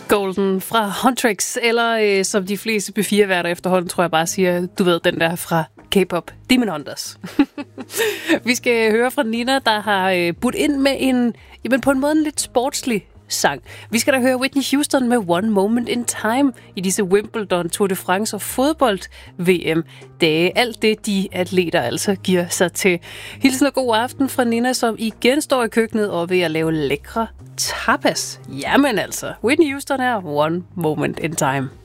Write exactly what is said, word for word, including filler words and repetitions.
Golden fra Huntrix, eller øh, som de fleste B fire-værter efterhånden, tror jeg bare siger, du ved, den der fra K-pop, Demon Hunters. Vi skal høre fra Nina, der har øh, budt ind med en, jamen på en måde en lidt sportslig sang. Vi skal da høre Whitney Houston med One Moment in Time i disse Wimbledon, Tour de France og fodbold-V M-dage. Alt det, de atleter altså giver sig til. Hilsen og god aften fra Nina, som igen står i køkkenet og ved at lave lækre tapas. Jamen altså, Whitney Houston er One Moment in Time.